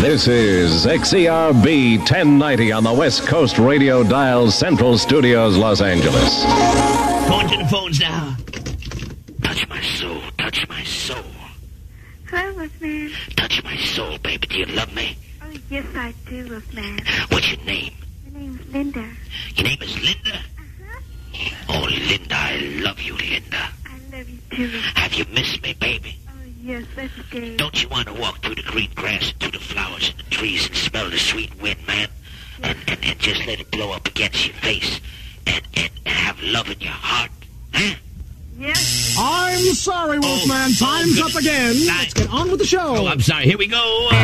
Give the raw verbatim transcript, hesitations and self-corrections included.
This is X E R B ten ninety on the West Coast Radio Dial, Central Studios, Los Angeles. Going to the phones now. Touch my soul, touch my soul. Hello, Wolfman. Touch my soul, baby. Do you love me? Oh, yes, I do, Wolfman. What's your name? My name's Linda. Your name is Linda? Uh-huh. Oh, Linda, I love you, Linda. I love you, too, Wolfman. Have you missed me, baby? Oh, yes, every day. Don't you want to walk through the green grass, through the flowers and the trees and smell the sweet wind, man? And, and, and just let it blow up against your face and, and, and have love in your heart? Huh? Yes. I'm sorry, Wolfman. Oh, Time's oh, up again. good. Let's get on with the show. Oh, I'm sorry. Here we go.